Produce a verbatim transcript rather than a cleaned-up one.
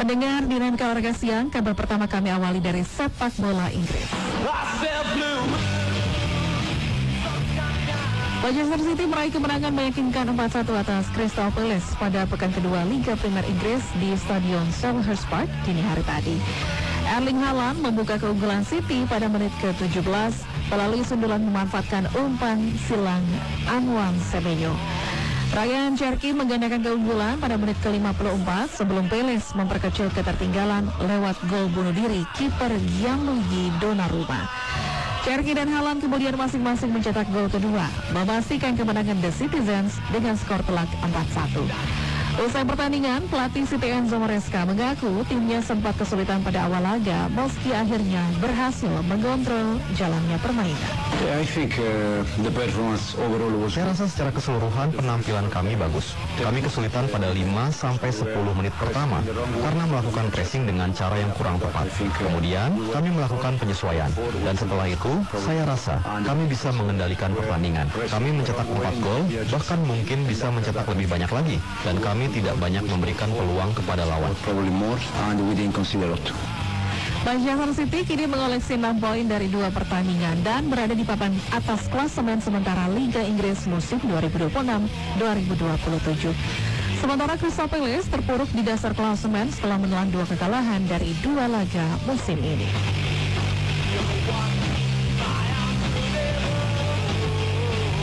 Pendengar Dinamika Olahraga Siang, kabar pertama kami awali dari sepak bola Inggris. Manchester City meraih kemenangan meyakinkan empat satu atas Crystal Palace pada pekan kedua Liga Premier Inggris di Stadion Selhurst Park dini hari tadi. Erling Haaland membuka keunggulan City pada menit ke tujuh belas melalui sundulan memanfaatkan umpan silang Antoine Semenyo. Ryan Cherki menggandakan keunggulan pada menit ke lima puluh empat sebelum Palace memperkecil ketertinggalan lewat gol bunuh diri kiper Gianluigi Donnarumma. Cherki dan Haaland kemudian masing-masing mencetak gol kedua, memastikan kemenangan The Citizens dengan skor telak empat satu. Usai pertandingan, pelatih City Enzo Maresca mengaku timnya sempat kesulitan pada awal laga, meski akhirnya berhasil mengontrol jalannya permainan. I think uh, the performance overall was... Saya rasa secara keseluruhan penampilan kami bagus. Kami kesulitan pada lima sampai sepuluh menit pertama karena melakukan pressing dengan cara yang kurang tepat. Kemudian kami melakukan penyesuaian dan setelah itu saya rasa kami bisa mengendalikan pertandingan. Kami mencetak empat gol, bahkan mungkin bisa mencetak lebih banyak lagi, dan kami tidak banyak memberikan peluang kepada lawan. Manchester City kini mengoleksi enam poin dari dua pertandingan dan berada di papan atas klasemen sementara Liga Inggris musim dua ribu dua puluh enam dua ribu dua puluh tujuh. Sementara Crystal Palace terpuruk di dasar klasemen setelah menelan dua kekalahan dari dua laga musim ini.